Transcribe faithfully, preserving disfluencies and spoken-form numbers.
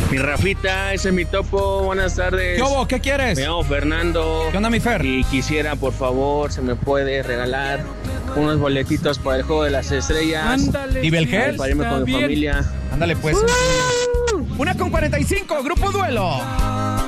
Mi Rafita, ese es mi topo. Buenas tardes. ¿Qué hubo? ¿Qué quieres? Me llamo Fernando. ¿Qué onda, mi Fer? Y quisiera, por favor, se me puede regalar unos boletitos para el Juego de las Estrellas. Ándale. ¿Nivelgel? Para irme con mi familia. Ándale, pues. Uh. Una con cuarenta y cinco, Grupo Duelo.